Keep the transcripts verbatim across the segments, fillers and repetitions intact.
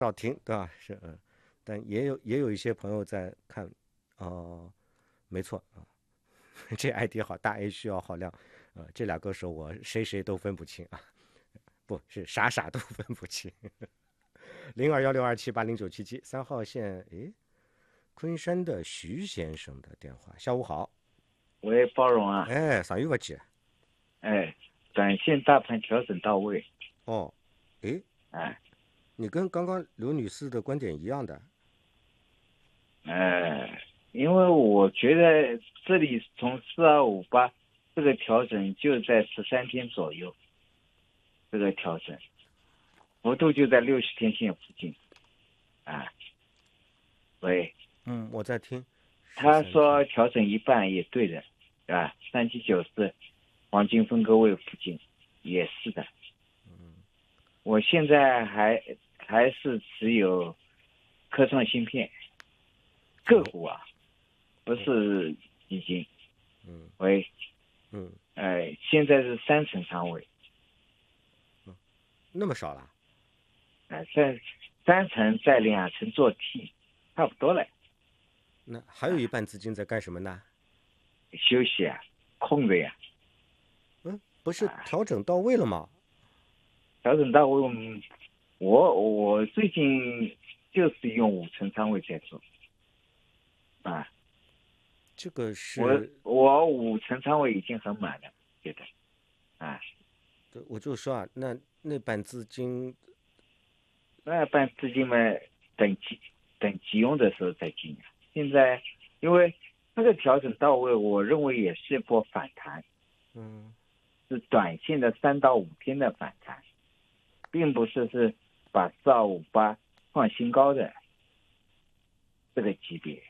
少听，对吧？是嗯，但也有也有一些朋友在看，哦、没错啊，这 I D 好，大 A 需要好亮，呃，这俩歌手我谁谁都分不清啊，不是傻傻都分不清。零二幺六二七八零九七七三号线，诶，昆山的徐先生的电话，下午好， 喂，包容啊， 哎，上午不接， 哎，短线大盘调整到位， 哦，诶， 哎， 你跟刚刚刘女士的观点一样的， 呃，因为我觉得这里从四二五八这个调整就在十三天左右，这个调整幅度就在六十天线附近，啊，喂， 嗯，我在听，十他三天， 说调整一半也对的，是吧？三七九四黄金分割位附近也是的，我现在还还是持有科创芯片个哦， 股啊。不是基金， 嗯喂， 嗯， 呃，现在是三成仓位， 那么少了， 呃，在三成在两成做 T，差不多了， 那还有一半资金在干什么呢？ 休息啊，空着呀， 嗯，不是啊， 调整到位了吗？ 调整到我我我最近就是用五成仓位在做，啊， 这个我是， 我五成仓位已经很满了，觉得，啊， 我就说啊，那那半资金， 那办资金嘛，等急等急用的时候再进啊。现在因为这个调整到位，我认为也是一波反弹， 嗯是短线的三到五天的反弹，并不是是把四二五八创新高的这个级别，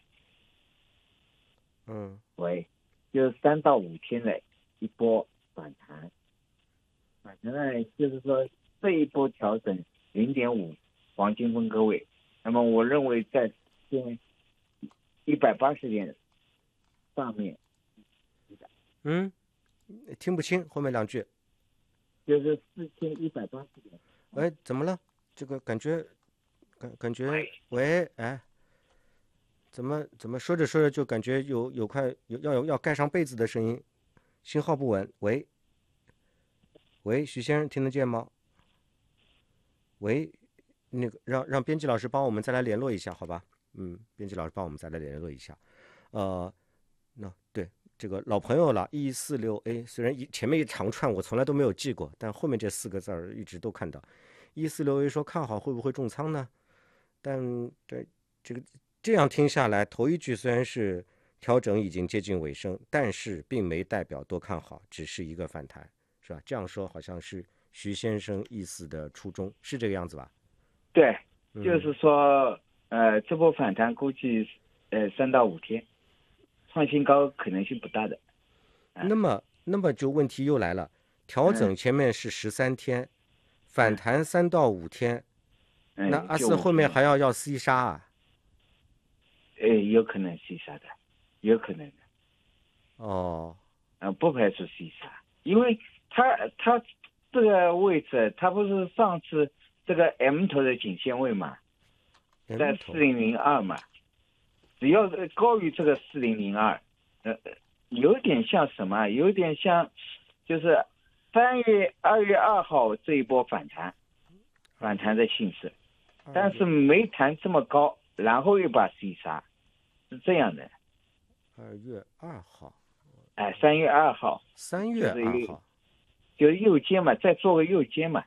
嗯喂，就是三到五天的一波反弹。反弹呢，就是说这一波调整零点五黄金分割位，那么我认为在现一百八十点上面， 嗯，听不清后面两句， 就是四千一百八十点。 哎，怎么了？这个感觉感感觉， 喂， 喂，哎，怎么怎么说着说着就感觉有有块有要有要盖上被子的声音，信号不稳，喂喂，许先生听得见吗？喂，那个让让编辑老师帮我们再来联络一下，好吧？嗯，编辑老师帮我们再来联络一下。呃，那对这个老朋友了，一四六 A，虽然一前面一长串我从来都没有记过，但后面这四个字儿一直都看到。一四六 A 说看好会不会重仓呢？但对这个这样听下来，头一句虽然是调整已经接近尾声，但是并没代表多看好，只是一个反弹，是吧？这样说好像是徐先生意思的初衷，是这个样子吧？ 对，就嗯， 是说，呃，这波反弹估计呃三到五天，创新高可能性不大的。啊， 那么那么就问题又来了，调嗯整前面是十三天，反嗯弹三到五天，那嗯， 阿就四后面五天嘛， 还要要 C 杀啊？ 呃，有可能 C 杀的，有可能的， 哦， 呃，不排除 C 杀，因为它它这个位置，它不是上次这个 M 头的颈线位嘛，在人头， 四零零二嘛，只要是高于这个四零零二，呃，有点像什么？有点像，就是三月二月二号这一波反弹，反弹的形式， 二月但是没弹这么高，然后又把 C 杀，是这样的。 二月二号， 哎，三月二号三月就是右， 二号， 就是右肩嘛，再做个右肩嘛，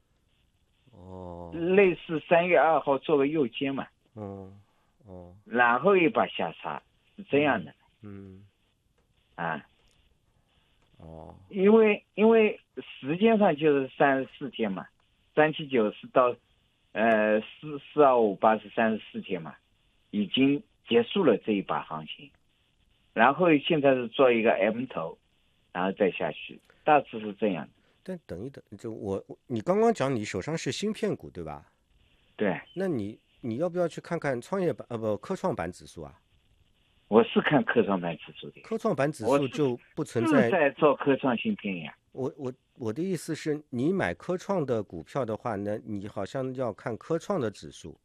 哦， 类似三月二号做个右肩嘛， 哦，哦， 然后又把下杀，是这样的嗯， 啊。 哦， 因为因为时间上就是三十四天嘛，三七九是到呃四四二五八是三十四天嘛，已经结束了这一把行情，然后现在是做一个 M 头，然后再下去，大致是这样的。 但等一等，就我我你刚刚讲你手上是芯片股对吧？ 对， 那你你要不要去看看创业板呃不科创板指数啊？ 我是看科创板指数的， 科创板指我是数就不存是在， 在做科创芯片呀。 我我我的意思是你买科创的股票的话呢，你好像要看科创的指数，